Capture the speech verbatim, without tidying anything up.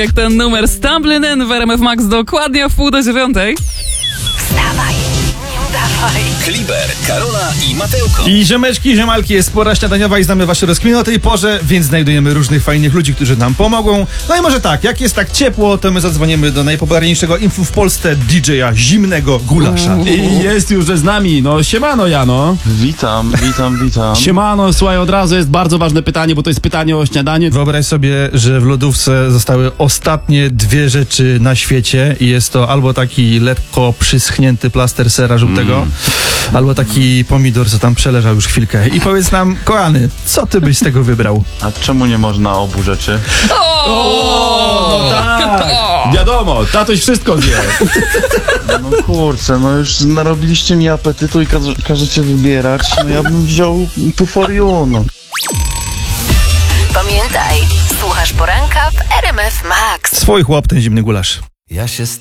Jak ten numer Stumbling In w R M F Max dokładnie w pół do dziewiątej. Wstawaj, nie udawaj. Kliber, Karola i Mateuko. I ziomeczki i ziomalki, jest pora śniadaniowa i znamy wasze rozkminy o tej porze, więc znajdujemy różnych fajnych ludzi, którzy nam pomogą. No i może tak, jak jest tak ciepło, to my zadzwonimy do najpopularniejszego influ w Polsce D J a zimnego gulasza. I jest już z nami, no siemano Jano. Witam, witam, witam. Siemano, słuchaj, od razu jest bardzo ważne pytanie, bo to jest pytanie o śniadanie. Wyobraź sobie, że w lodówce zostały ostatnie dwie rzeczy na świecie i jest to albo taki lekko przyschnięty plaster sera żółtego, mm. albo taki pomidor, co tam przeleżał już chwilkę. I powiedz nam, kochany, co ty byś z tego wybrał? A czemu nie można obu rzeczy? O, no tak. Wiadomo, tatoś wszystko zje. No kurczę, no już narobiliście mi apetytu i każ- każecie wybierać. No ja bym wziął tu for you, no. Pamiętaj, słuchasz poranka w R M F Max. Swój chłop, ten zimny gulasz. Ja się